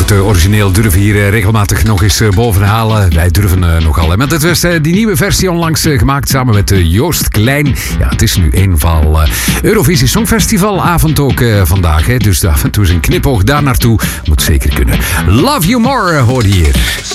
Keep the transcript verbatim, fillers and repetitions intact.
het origineel durven hier regelmatig nog eens bovenhalen. Wij durven nogal. Hè. Maar dit was die nieuwe versie onlangs gemaakt samen met Joost Klein. Ja, het is nu eenmaal Eurovisie Songfestivalavond ook vandaag. Hè. Dus af en toe is een knipoog daar naartoe. Moet zeker kunnen. Love You More hoor je hier.